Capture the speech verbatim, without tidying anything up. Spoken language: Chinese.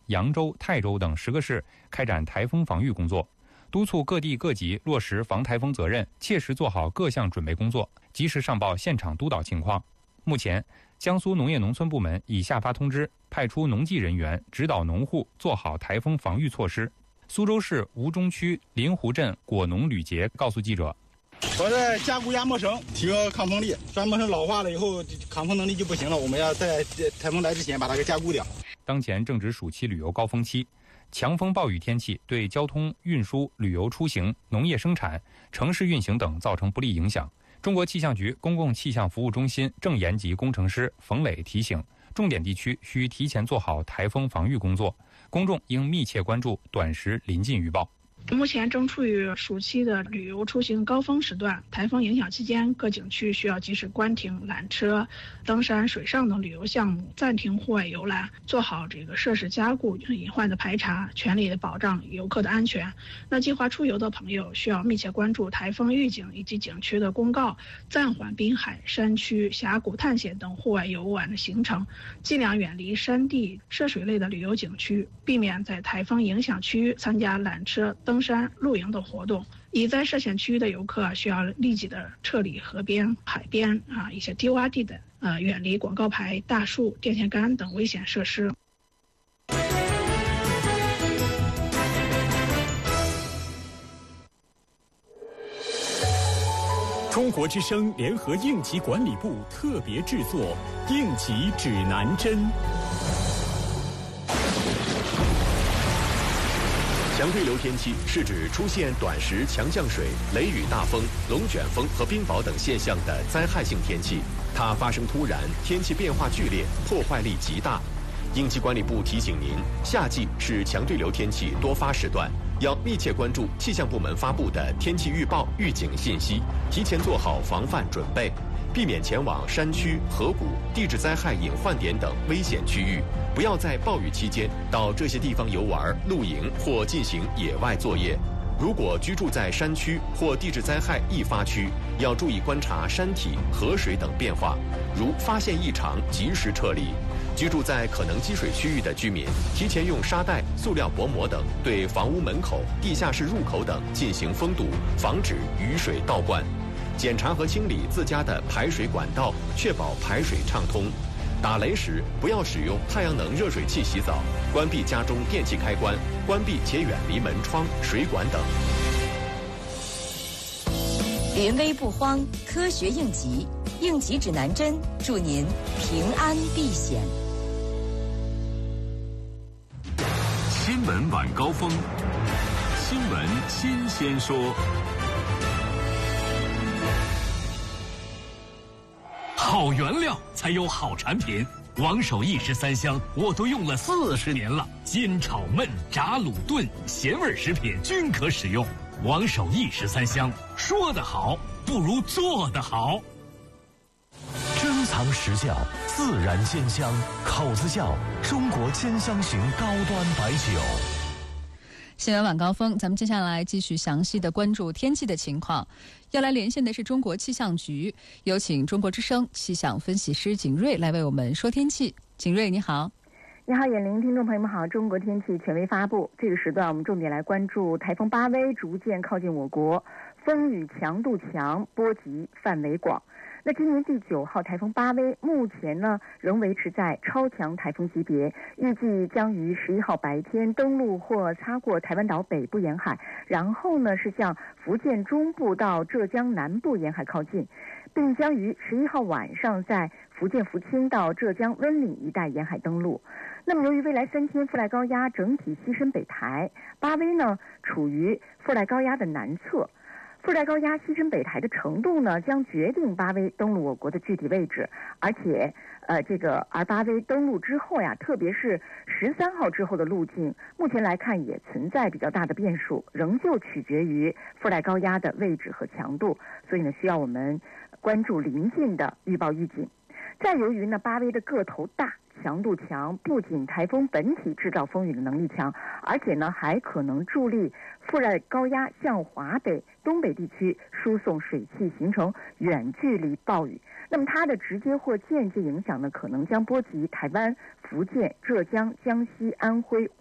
扬州、泰州等十个市开展台风防御工作，督促各地各级落实防台风责任，切实做好各项准备工作，及时上报现场督导情况。目前，江苏农业农村部门已下发通知，派出农技人员指导农户做好台风防御措施。苏州市吴中区临湖镇果农吕杰告诉记者：“ 我在加固压磨绳，提高抗风力。压磨绳老化了以后，抗风能力就不行了。我们要在台风来之前把它给加固掉。” 当前正值暑期旅游高峰期，强风暴雨天气对交通运输、旅游出行、农业生产、城市运行等造成不利影响。中国气象局公共气象服务中心正研级工程师冯磊提醒，重点地区需提前做好台风防御工作，公众应密切关注短时临近预报。 目前正处于暑期的旅游出行高峰时段，台风影响期间，各景区需要及时关停缆车、登山、水上等旅游项目，暂停户外游览，做好这个设施加固、隐患的排查，全力的保障游客的安全。那计划出游的朋友需要密切关注台风预警以及景区的公告，暂缓滨海、山区、峡谷探险等户外游玩的行程，尽量远离山地、涉水类的旅游景区，避免在台风影响区域参加缆车、登山、露营等活动。已在涉险区域的游客需要立即的撤离河边、海边啊一些低洼地的，呃，远离广告牌、大树、电线杆等危险设施。 中国之声联合应急管理部特别制作《应急指南针》。 强对流天气是指出现短时强降水、雷雨大风、龙卷风和冰雹等现象的灾害性天气，它发生突然，天气变化剧烈，破坏力极大。应急管理部提醒您，夏季是强对流天气多发时段，要密切关注气象部门发布的天气预报、预警信息，提前做好防范准备，避免前往山区、河谷、地质灾害隐患点等危险区域，不要在暴雨期间到这些地方游玩、露营或进行野外作业。如果居住在山区或地质灾害易发区，要注意观察山体、河水等变化，如发现异常及时撤离。居住在可能积水区域的居民，提前用沙袋、塑料薄膜等对房屋门口、地下室入口等进行封堵，防止雨水倒灌。检查和清理自家的排水管道，确保排水畅通。打雷时不要使用太阳能热水器洗澡，关闭家中电器开关，关闭且远离门窗、水管等。 临危不慌，科学应急，应急指南针，祝您平安避险。 新闻晚高峰，新闻新鲜说。好原料才有好产品，王守义十三香我都用了四十年了，煎炒焖炸卤炖咸味食品均可使用。王守义十三香，说得好不如做得好。 珍藏实窖，自然煎香，口子窖，中国煎香型高端白酒。 新闻晚高峰，咱们接下来继续详细的关注天气的情况。要来连线的是中国气象局，有请中国之声气象分析师景瑞来为我们说天气。景瑞，你好。 你好，眼玲，听众朋友们好。中国天气权威发布，这个时段我们重点来关注台风巴威逐渐靠近我国，风雨强度强，波及范围广。那今年第九号台风巴威目前呢仍维持在超强台风级别，预计将于十一号白天登陆或擦过台湾岛北部沿海，然后呢是向福建中部到浙江南部沿海靠近，并将于十一号晚上在福建福清到浙江温岭一带沿海登陆。那么由于未来三天副带高压整体西伸北台，巴威呢处于副带高压的南侧，副带高压西伸北台的程度呢，将决定巴威登陆我国的具体位置。而且，呃，这个而巴威登陆之后呀，特别是十三号之后的路径，目前来看也存在比较大的变数，仍旧取决于副带高压的位置和强度。所以呢，需要我们关注临近的预报预警。再由于呢，巴威的个头大，强度强，不仅台风本体制造风雨的能力强，而且呢还可能助力副带高压向华北、东北地区输送水汽，形成远距离暴雨。那么它的直接或间接影响呢，可能将波及台湾、福建、浙江、江西、安徽、